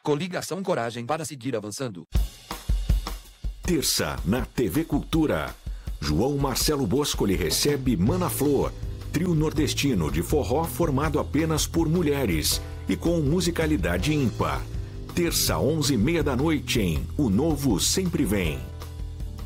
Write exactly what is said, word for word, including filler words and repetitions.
Coligação Coragem para seguir avançando. Terça, na T V Cultura. João Marcelo Boscoli recebe Mana Flor, trio nordestino de forró formado apenas por mulheres e com musicalidade ímpar. Terça, onze e meia da noite em O Novo Sempre Vem.